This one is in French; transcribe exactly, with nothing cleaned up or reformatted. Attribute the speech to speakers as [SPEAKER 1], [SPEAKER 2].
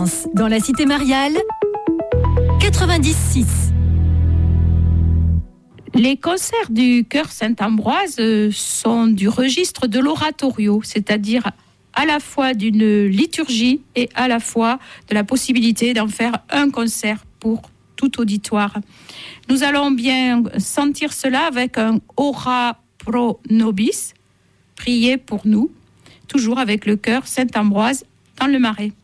[SPEAKER 1] Dans la cité mariale, quatre-vingt-dix six.
[SPEAKER 2] Les concerts du chœur Saint-Ambroise sont du registre de l'oratorio, c'est-à-dire à la fois d'une liturgie et à la fois de la possibilité d'en faire un concert pour tout auditoire. Nous allons bien sentir cela avec un Ora pro nobis, priez pour nous, toujours avec le chœur Saint-Ambroise dans le Marais.